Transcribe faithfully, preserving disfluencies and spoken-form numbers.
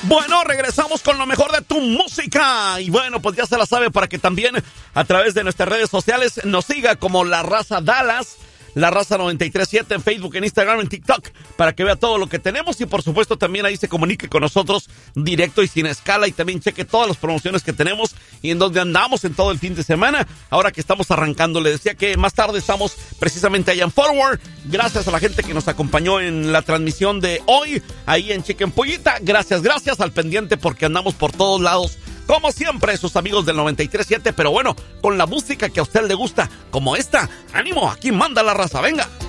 Bueno, regresamos con lo mejor de tu música. Y bueno, pues ya se la sabe para que también a través de nuestras redes sociales nos siga como La Raza Dallas, La Raza noventa y tres siete en Facebook, en Instagram, en TikTok, para que vea todo lo que tenemos y por supuesto también ahí se comunique con nosotros directo y sin escala y también cheque todas las promociones que tenemos y en donde andamos en todo el fin de semana. Ahora que estamos arrancando, le decía que más tarde estamos precisamente allá en Forward. Gracias a la gente que nos acompañó en la transmisión de hoy, ahí en Chicken Pollita. Gracias, gracias al pendiente porque andamos por todos lados. Como siempre, sus amigos del noventa y tres siete, pero bueno, con la música que a usted le gusta, como esta. ¡Ánimo! Aquí manda la raza, venga.